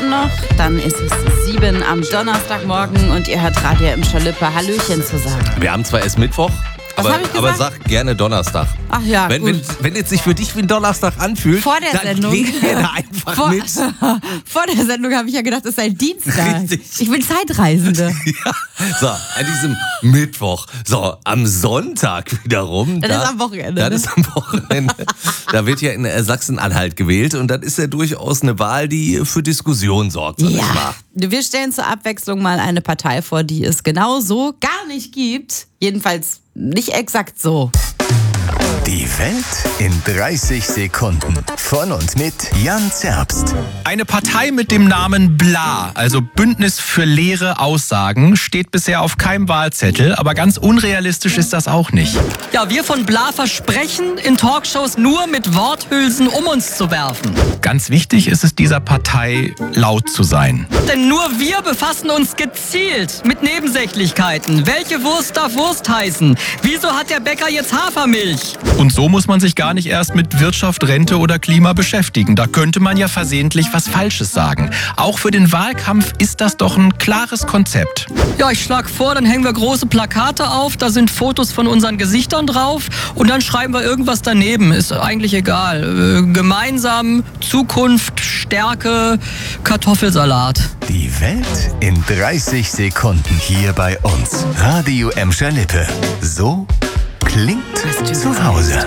Minuten noch, dann ist es 7 am Donnerstagmorgen und ihr hört Radio Emscher Lippe Hallöchen zusammen. Wir haben zwar erst Mittwoch, aber sag gerne Donnerstag. Ach ja, gut. Wenn jetzt sich für dich wie ein Donnerstag anfühlt, Vor der dann Sendung. geh da einfach mit. Vor der Sendung habe ich ja gedacht, es sei Dienstag. Richtig. Ich bin Zeitreisende. Ja. So, an diesem Mittwoch. So, am Sonntag wiederum. Das ist am Wochenende. Das ist am Wochenende. Da wird ja in Sachsen-Anhalt gewählt und das ist ja durchaus eine Wahl, die für Diskussion sorgt. Sag ich mal. Wir stellen zur Abwechslung mal eine Partei vor, die es genau so gar nicht gibt. Jedenfalls nicht exakt so. Die Welt in 30 Sekunden. Von und mit Jan Zerbst. Eine Partei mit dem Namen BLA, also Bündnis für leere Aussagen, steht bisher auf keinem Wahlzettel, aber ganz unrealistisch ist das auch nicht. Ja, wir von BLA versprechen, in Talkshows nur mit Worthülsen um uns zu werfen. Ganz wichtig ist es dieser Partei, laut zu sein. Denn nur wir befassen uns gezielt mit Nebensächlichkeiten. Welche Wurst darf Wurst heißen? Wieso hat der Bäcker jetzt Hafermilch? Und so muss man sich gar nicht erst mit Wirtschaft, Rente oder Klima beschäftigen. Da könnte man ja versehentlich was Falsches sagen. Auch für den Wahlkampf ist das doch ein klares Konzept. Ja, ich schlage vor, dann hängen wir große Plakate auf, da sind Fotos von unseren Gesichtern drauf und dann schreiben wir irgendwas daneben. Ist eigentlich egal. Gemeinsam, Zukunft, Stärke, Kartoffelsalat. Die Welt in 30 Sekunden hier bei uns. Radio Emscher Lippe. So klingt zu Hause.